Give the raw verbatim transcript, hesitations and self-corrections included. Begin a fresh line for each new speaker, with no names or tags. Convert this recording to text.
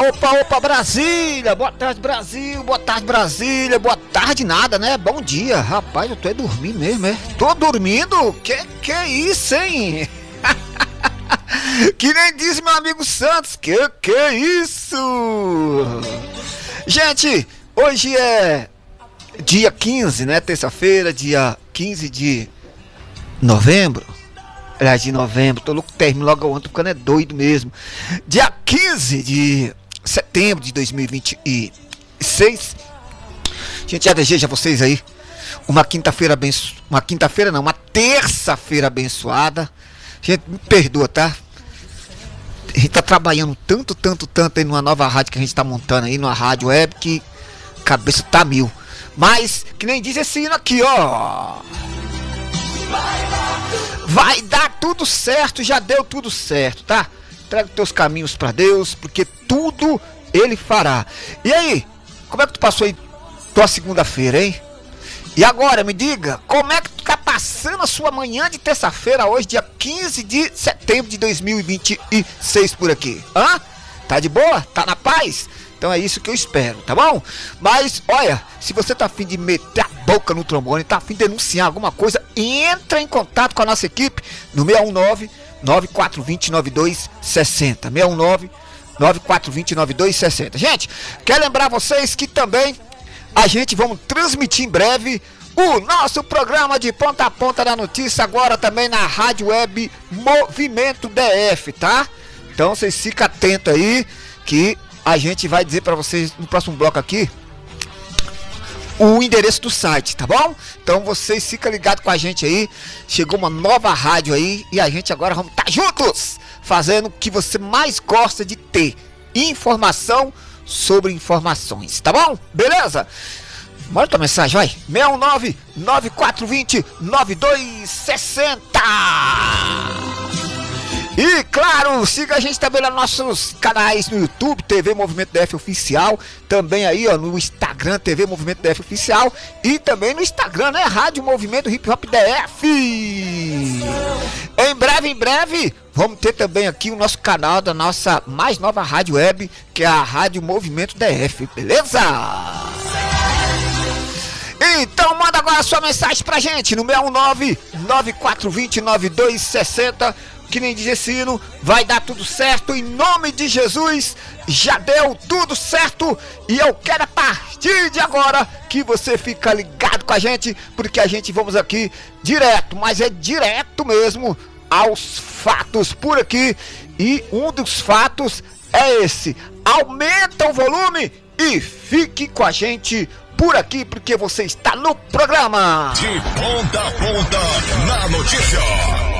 opa, opa, Brasília, boa tarde, Brasil, boa tarde, Brasília, boa tarde nada, né? Bom dia, rapaz, eu tô é dormindo mesmo, é? Tô dormindo? Que que é isso, hein? Que nem diz meu amigo Santos, que que é isso? Gente, hoje é dia quinze, né? Terça-feira, dia quinze de novembro. Aliás, de novembro, tô louco, termino logo ontem, ficando é doido mesmo. Dia quinze de setembro de dois mil e vinte e seis. Gente, já desejo a vocês aí uma quinta-feira abençoada. Uma quinta-feira não, uma terça-feira abençoada. Gente, me perdoa, tá? A gente tá trabalhando tanto, tanto, tanto aí numa nova rádio que a gente tá montando aí, numa rádio web, que a cabeça tá mil. Mas, que nem diz esse hino aqui, ó. Vai dar tudo certo, já deu tudo certo, tá? Entrega os teus caminhos pra Deus, porque tudo Ele fará. E aí, como é que tu passou aí tua segunda-feira, hein? E agora, me diga, como é que tu tá passando a sua manhã de terça-feira hoje, dia quinze de setembro de dois mil e vinte e seis por aqui? Hã? Tá de boa? Tá na paz? Então é isso que eu espero, tá bom? Mas, olha, se você tá afim de meter a boca no trombone, tá afim de denunciar alguma coisa, entra em contato com a nossa equipe no seis um nove, nove quatro dois zero, nove dois seis zero. seis um nove, nove quatro dois zero, nove dois seis zero. Gente, quero lembrar vocês que também a gente vamos transmitir em breve o nosso programa de ponta a ponta da notícia, agora também na rádio web Movimento D F, tá? Então vocês ficam atentos aí que a gente vai dizer pra vocês no próximo bloco aqui o endereço do site, tá bom? Então vocês ficam ligados com a gente aí. Chegou uma nova rádio aí e a gente agora vamos estar juntos fazendo o que você mais gosta de ter: informação sobre informações, tá bom? Beleza? Manda tua mensagem, vai. seis um nove, nove quatro dois zero, nove dois seis zero. E claro, siga a gente também nos nossos canais no YouTube, T V Movimento D F Oficial, também aí ó, no Instagram, T V Movimento D F Oficial, e também no Instagram, né, Rádio Movimento Hip Hop D F. Em breve, em breve, vamos ter também aqui o nosso canal da nossa mais nova rádio web, que é a Rádio Movimento D F, beleza? Então manda agora a sua mensagem pra gente no seis um nove, nove quatro dois zero, nove dois seis zero. Que nem diz esse hino, vai dar tudo certo em nome de Jesus. Já deu tudo certo. E eu quero a partir de agora que você fica ligado com a gente, porque a gente vamos aqui direto, mas é direto mesmo, aos fatos por aqui. E um dos fatos é esse: aumenta o volume e fique com a gente por aqui, porque você está no programa
De Ponta a Ponta na notícia.